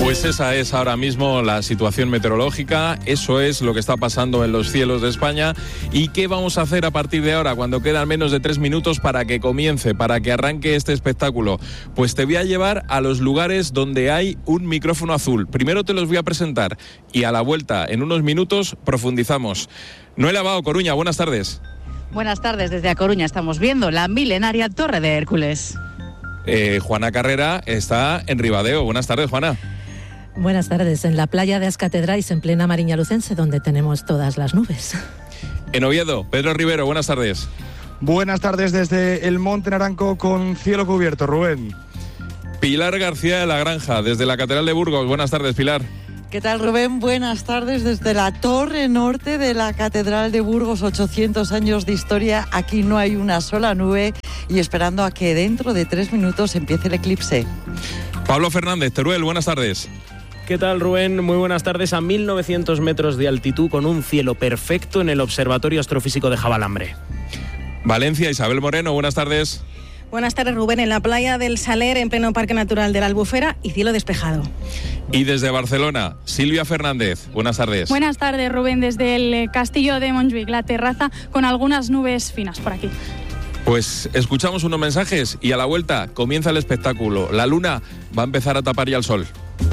Pues esa es ahora mismo la situación meteorológica, eso es lo que está pasando en los cielos de España. ¿Y qué vamos a hacer a partir de ahora, cuando quedan menos de 3 minutos para que comience, para que arranque este espectáculo? Pues te voy a llevar a los lugares donde hay un micrófono azul. Primero te los voy a presentar y a la vuelta, en unos minutos, profundizamos. Noelia Bao, Coruña, buenas tardes. Buenas tardes, desde A Coruña estamos viendo la milenaria Torre de Hércules. Juana Carrera está en Ribadeo. Buenas tardes, Juana. Buenas tardes, en la playa de As Catedrais, en plena Mariña Lucense, donde tenemos todas las nubes. En Oviedo, Pedro Rivero, buenas tardes. Buenas tardes desde el Monte Naranco con cielo cubierto, Rubén. Pilar García de la Granja, desde la Catedral de Burgos. Buenas tardes, Pilar. ¿Qué tal, Rubén? Buenas tardes desde la torre norte de la Catedral de Burgos, 800 años de historia. Aquí no hay una sola nube y esperando a que dentro de 3 minutos empiece el eclipse. Pablo Fernández, Teruel, buenas tardes. ¿Qué tal, Rubén? Muy buenas tardes. A 1.900 metros de altitud, con un cielo perfecto en el Observatorio Astrofísico de Javalambre. Valencia, Isabel Moreno, buenas tardes. Buenas tardes, Rubén. En la playa del Saler, en pleno Parque Natural de la Albufera, y cielo despejado. Y desde Barcelona, Silvia Fernández, buenas tardes. Buenas tardes, Rubén. Desde el castillo de Montjuïc, la terraza, con algunas nubes finas por aquí. Pues escuchamos unos mensajes y a la vuelta comienza el espectáculo. La luna va a empezar a tapar ya el sol.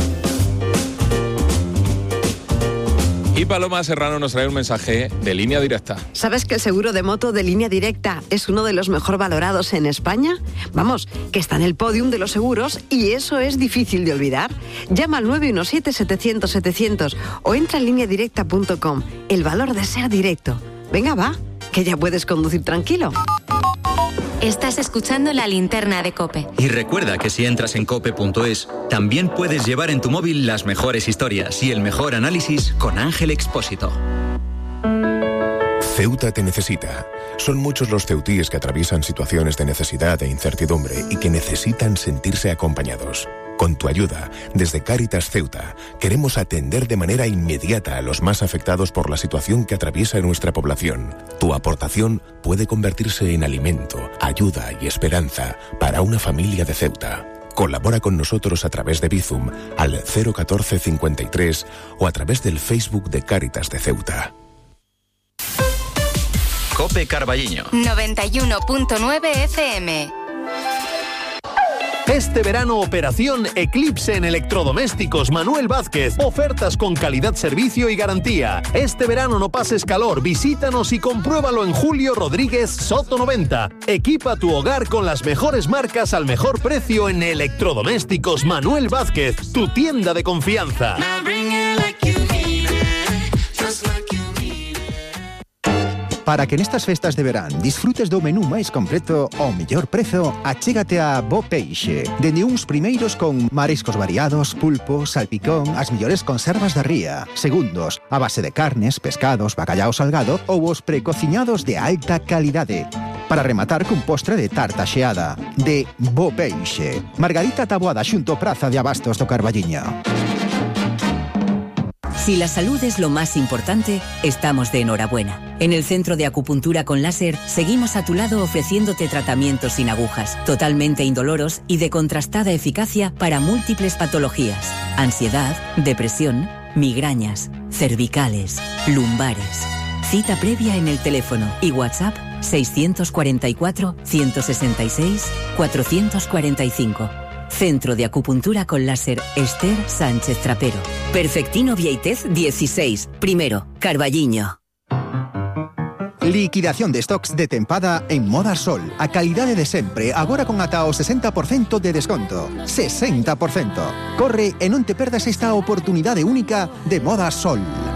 Y Paloma Serrano nos trae un mensaje de Línea Directa. ¿Sabes que el seguro de moto de Línea Directa es uno de los mejor valorados en España? Vamos, que está en el podium de los seguros y eso es difícil de olvidar. Llama al 917-700-700 o entra en lineadirecta.com. El valor de ser directo. Venga, va, que ya puedes conducir tranquilo. Estás escuchando La Linterna de COPE. Y recuerda que si entras en cope.es, también puedes llevar en tu móvil las mejores historias y el mejor análisis con Ángel Expósito. Ceuta te necesita. Son muchos los ceutíes que atraviesan situaciones de necesidad e incertidumbre y que necesitan sentirse acompañados. Con tu ayuda, desde Cáritas Ceuta, queremos atender de manera inmediata a los más afectados por la situación que atraviesa nuestra población. Tu aportación puede convertirse en alimento, ayuda y esperanza para una familia de Ceuta. Colabora con nosotros a través de Bizum al 01453 o a través del Facebook de Cáritas de Ceuta. COPE Carballiño 91.9 FM. Este verano, operación Eclipse en electrodomésticos Manuel Vázquez. Ofertas con calidad, servicio y garantía. Este verano no pases calor, visítanos y compruébalo en Julio Rodríguez Soto 90. Equipa tu hogar con las mejores marcas al mejor precio en electrodomésticos Manuel Vázquez, tu tienda de confianza. Para que nestas festas de verán disfrutes do menú máis completo ao mellor prezo, achégate a Bo Peixe. Dende uns primeiros con mariscos variados, pulpo, salpicón, as mellores conservas da ría. Segundos, a base de carnes, pescados, bacallao salgado ou os precociñados de alta calidade. Para rematar cun postre de tarta xeada. De Bo Peixe. Margarita Taboada xunto Praza de Abastos do Carballiño. Si la salud es lo más importante, estamos de enhorabuena. En el Centro de Acupuntura con Láser seguimos a tu lado ofreciéndote tratamientos sin agujas, totalmente indoloros y de contrastada eficacia para múltiples patologías: ansiedad, depresión, migrañas, cervicales, lumbares. Cita previa en el teléfono y WhatsApp 644 166 445. Centro de Acupuntura con Láser Esther Sánchez Trapero. Perfectino Vieitez 16, primero, Carballiño. Liquidación de stocks de tempada en Moda Sol. A calidade de sempre, agora con ata o 60% de desconto. 60%. Corre e non te perdas esta oportunidade única de Moda Sol.